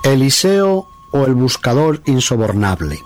Eliseo o el buscador insobornable.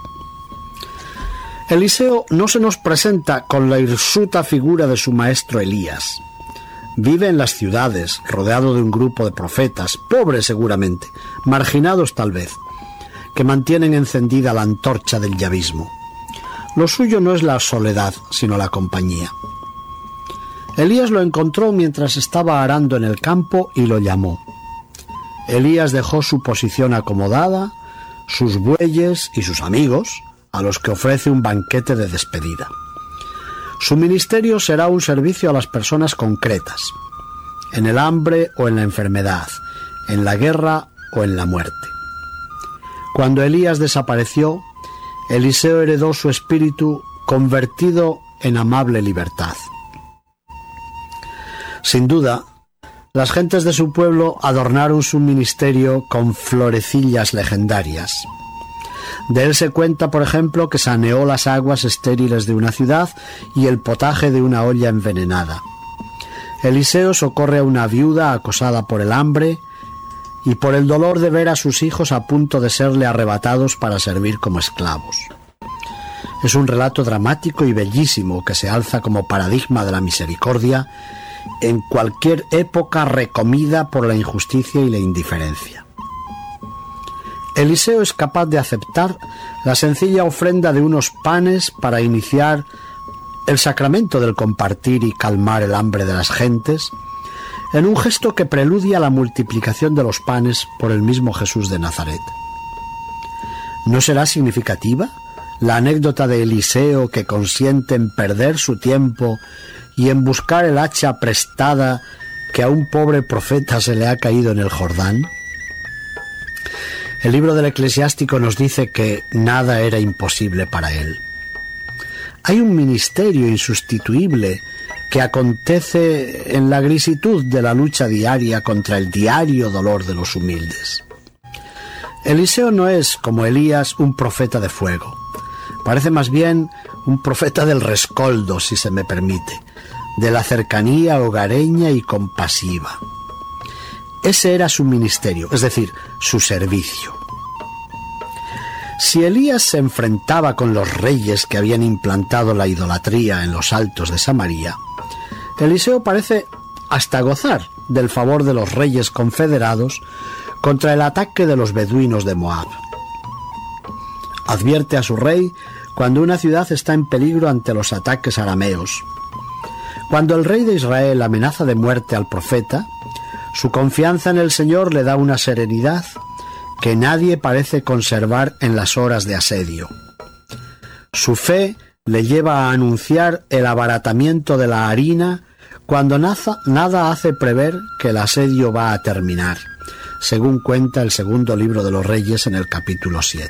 Eliseo no se nos presenta con la hirsuta figura de su maestro Elías. Vive en las ciudades, rodeado de un grupo de profetas, pobres seguramente, marginados tal vez, que mantienen encendida la antorcha del yavismo. Lo suyo no es la soledad, sino la compañía. Elías lo encontró mientras estaba arando en el campo y lo llamó. Elías dejó su posición acomodada, sus bueyes y sus amigos, a los que ofrece un banquete de despedida. Su ministerio será un servicio a las personas concretas, en el hambre o en la enfermedad, en la guerra o en la muerte. Cuando Elías desapareció, Eliseo heredó su espíritu convertido en amable libertad. Sin duda, las gentes de su pueblo adornaron su ministerio con florecillas legendarias. De él se cuenta, por ejemplo, que saneó las aguas estériles de una ciudad y el potaje de una olla envenenada. Eliseo socorre a una viuda acosada por el hambre y por el dolor de ver a sus hijos a punto de serle arrebatados para servir como esclavos. Es un relato dramático y bellísimo que se alza como paradigma de la misericordia en cualquier época recomida por la injusticia y la indiferencia. Eliseo es capaz de aceptar la sencilla ofrenda de unos panes para iniciar el sacramento del compartir y calmar el hambre de las gentes, en un gesto que preludia la multiplicación de los panes por el mismo Jesús de Nazaret. ¿No será significativa la anécdota de Eliseo que consiente en perder su tiempo y en buscar el hacha prestada que a un pobre profeta se le ha caído en el Jordán? El libro del Eclesiástico nos dice que nada era imposible para él. Hay un ministerio insustituible que acontece en la grisitud de la lucha diaria contra el diario dolor de los humildes. Eliseo no es, como Elías, un profeta de fuego. Parece más bien un profeta del rescoldo, si se me permite, de la cercanía hogareña y compasiva. Ese era su ministerio, es decir, su servicio. Si Elías se enfrentaba con los reyes que habían implantado la idolatría en los altos de Samaria, Eliseo parece hasta gozar del favor de los reyes confederados contra el ataque de los beduinos de Moab. Advierte a su rey cuando una ciudad está en peligro ante los ataques arameos. Cuando el rey de Israel amenaza de muerte al profeta, su confianza en el Señor le da una serenidad que nadie parece conservar en las horas de asedio. Su fe le lleva a anunciar el abaratamiento de la harina cuando nada hace prever que el asedio va a terminar, según cuenta el segundo libro de los Reyes en el capítulo 7.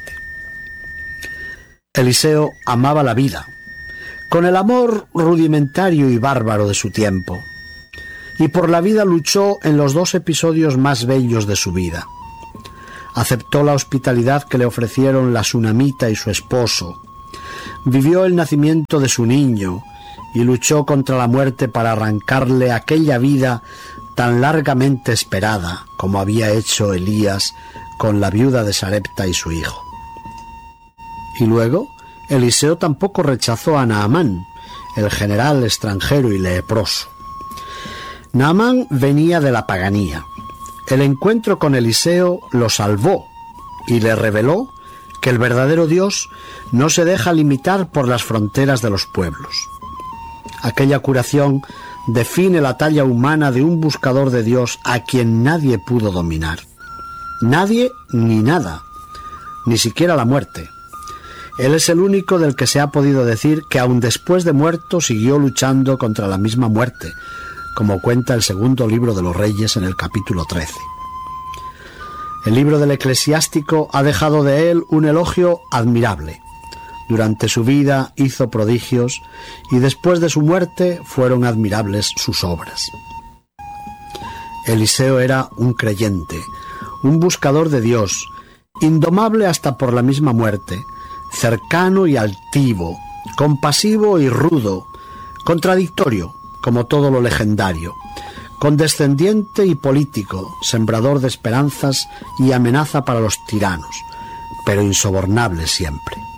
Eliseo amaba la vida, con el amor rudimentario y bárbaro de su tiempo, y por la vida luchó en los dos episodios más bellos de su vida. Aceptó la hospitalidad que le ofrecieron la sunamita y su esposo, vivió el nacimiento de su niño y luchó contra la muerte para arrancarle aquella vida tan largamente esperada como había hecho Elías con la viuda de Sarepta y su hijo. Y luego, Eliseo tampoco rechazó a Naamán, el general extranjero y leproso. Naamán venía de la paganía. El encuentro con Eliseo lo salvó y le reveló que el verdadero Dios no se deja limitar por las fronteras de los pueblos. Aquella curación define la talla humana de un buscador de Dios a quien nadie pudo dominar. Nadie ni nada, ni siquiera la muerte. Él es el único del que se ha podido decir que aun después de muerto siguió luchando contra la misma muerte, como cuenta el segundo libro de los Reyes en el capítulo 13. El libro del Eclesiástico ha dejado de él un elogio admirable. Durante su vida hizo prodigios y después de su muerte fueron admirables sus obras. Eliseo era un creyente, un buscador de Dios, indomable hasta por la misma muerte, cercano y altivo, compasivo y rudo, contradictorio, como todo lo legendario, condescendiente y político, sembrador de esperanzas y amenaza para los tiranos, pero insobornable siempre.